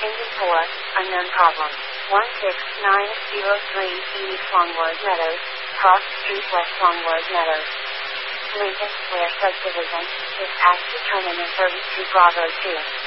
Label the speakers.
Speaker 1: Inventor, unknown problem. 16903 East Longwood Meadows, Cross Street, West Longwood Meadows. Lincoln Square Subdivision, is as determined in 32 Bravo 2.